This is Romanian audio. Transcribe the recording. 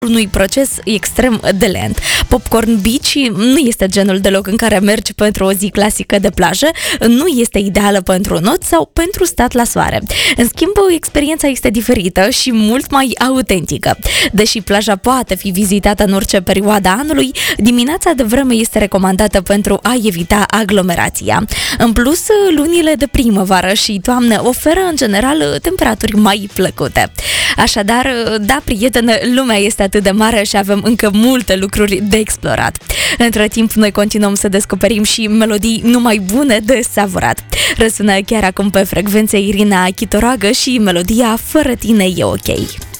unui proces extrem de lent. Popcorn Beach nu este genul deloc în care mergi pentru o zi clasică de plajă, nu este ideală pentru not sau pentru stat la soare. În schimb, experiența este diferită și mult mai autentică. Deși plaja poate fi vizitată în orice perioadă a anului, dimineața de vreme este recomandată pentru a evita aglomerația. În plus, lunile de primăvară și toamnă oferă în general temperaturi mai plăcute. Așadar, da, prietene, lumea este atât de mare și avem încă multe lucruri de explorat. Între timp, noi continuăm să descoperim și melodii numai bune de savurat. Răsună chiar acum pe frecvențe Irina Chitoroagă și melodia Fără tine e ok.